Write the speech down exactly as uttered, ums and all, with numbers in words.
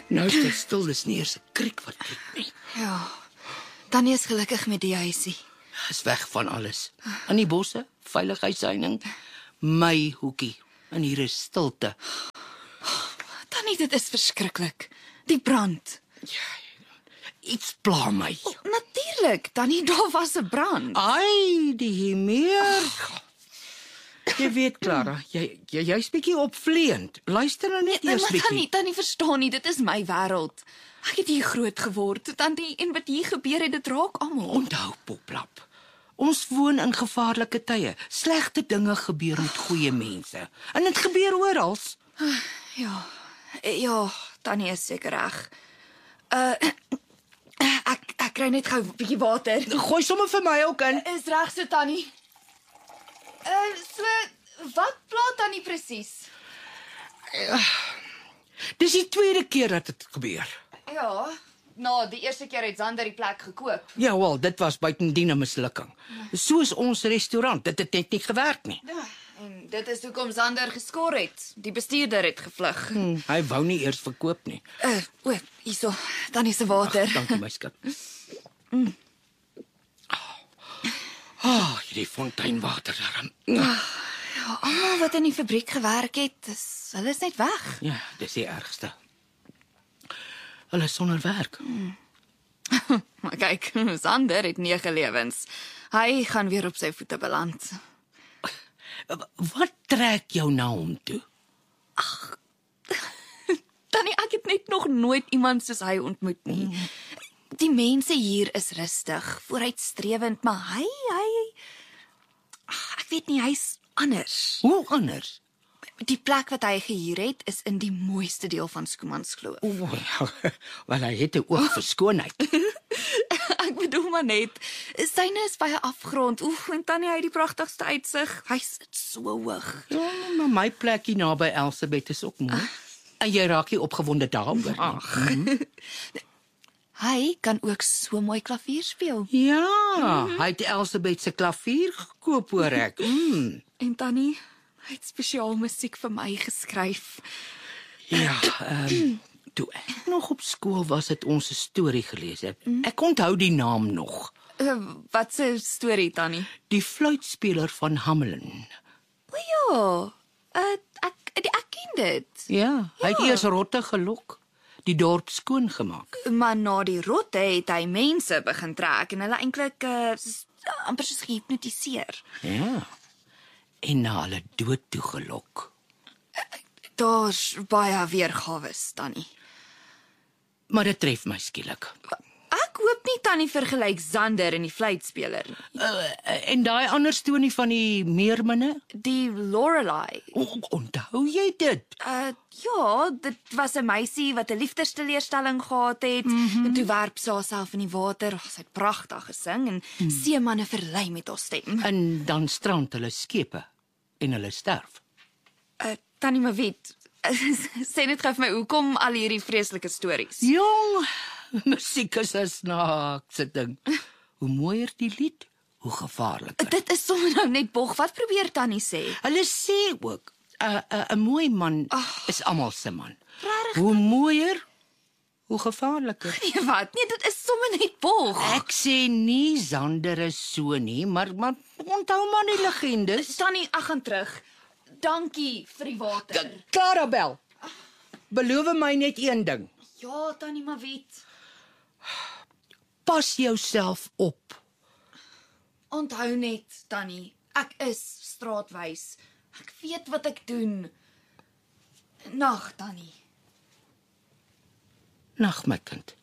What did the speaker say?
Nou is dit stil, dis nie eers 'n kriek wat kriek nie. Ja, Tannie is gelukkig met die huisie. Is weg van alles. In die bosse, veiligheidsheining, my hoekie. En hier is stilte. Tannie, dit is verskriklik. Die brand. Iets pla my. Oh, natuurlik, Tannie, daar was 'n brand. Ai, die meer. Jy weet, Clara, jy jy jy's bietjie opvleend. Luister nou net Nee, eers maar bietjie. Tannie, Tannie verstaan nie, dit is my wêreld. Ek het hier groot geword, Tannie, en wat hier gebeur het, dit raak almal. Onthou, Poplap. Ons woon in gevaarlike tye. Slegte dinge gebeur met goeie mense. En dit gebeur oral. Ja, ja, Tannie is seker reg. Uh, ek ek kry net gou 'n bietjie water. Gooi sommer vir my ook in. Is reg so, Tannie. Uh, so, wat pla Tannie presies? Dis die tweede keer dat dit gebeur. Ja, nou, die eerste keer het Zander die plek gekoop. Ja, wel, dit was buitendien 'n mislukking. Soos ons restaurant, dit het net nie gewerk nie. Ja, en dit is hoekom Zander geskor het. Die bestuurder het gevlug. Hm, hy wou nie eers verkoop nie. Uh, o, hierso, Tannie se water. Ach, dankie my skat. Mm. Ah, oh, hierdie fonteinwater daarin. Ja, almal wat in die fabriek gewerk het, is, hulle is net weg. Ja, dis die ergste. Hulle is sonder werk. Hmm. Maar kyk, Zander het nege lewens. Hy gaan weer op sy voete beland. Wat trek jou na hom toe? Tannie, ek het net nog nooit iemand soos hy ontmoet nie. Mm. Die mense hier is rustig, vooruitstrewend, maar hy, hy... Ach, ek weet nie, hy's anders. Hoe anders? Die plek wat hy gehuur het, is in die mooiste deel van Schoemanskloof. O, ja, wel hy het 'n oog vir skoonheid. Ek bedoel maar net, syne is by 'n afgrond. Oef, en Tannie, hy het die pragtigste uitsig. Hy sit so hoog. Ja, maar my plekkie naby Elsabet is ook mooi. En jy raak nie opgewonde daaroor. Ag. Mm-hmm. Hy kan ook so mooi klavier speel. Ja, mm-hmm. Hy het Elsabet se klavier gekoop, hoor ek. Mm. En Tannie, hy het spesiaal musiek vir my geskryf. Ja, ehm um, toe ek nog op skool was, het ons 'n storie gelees. Ek onthou die naam nog. Uh, wat 'n storie, Tannie? Die fluitspeler van Hamelin. O ja, uh, ek ek ken dit. Ja, hy het Ja. eers rotte gelok, die dorp skoon gemaak. Maar na die rotte het hy mense begin trek en hulle eintlik uh, amper soos gehipnotiseer. Ja. En na hulle dood toe gelok. Daar's baie weergawe, Tannie. Maar dit tref my skielik. Ek hoop nie Tannie vergelyk Zander en die fluitspeler nie. Uh, en daai ander storie van die meerminne? Die Lorelei. O, onthou jy dit? Uh ja, dit was 'n meisie wat 'n liefdesteleurstelling gehad het mm-hmm. en toe werp sy haarself in die water. Oh, sy het pragtig gesing en mm. seemanne verlei met haar stem. En dan strand hulle skepe en hulle sterf. Uh Tannie, maar weet, sê net gou vir my, hoekom al hierdie vreeslike stories? Jong, musiek is 'n snaakse ding. Hoe mooier die lied, hoe gevaarliker. Dit is sommer nou net bog. Wat probeer Tannie sê? Hulle sê ook 'n uh, 'n uh, mooi man oh, is almal se man. Rarig. Hoe mooier, hoe gevaarliker. Nee, wat? Nee, dit is sommer net bog. Ek sê nie Zander is so nie, maar maar onthou maar die legendes. Tannie, ek gaan terug. Dankie vir die water. Clarabel. Beloof my net een ding. Ja, Tannie, maar weet. Pas jouself op. Onthou net, Tannie, ek is straatwys. Ek weet wat ek doen. Nag, Tannie. Nag, my kind.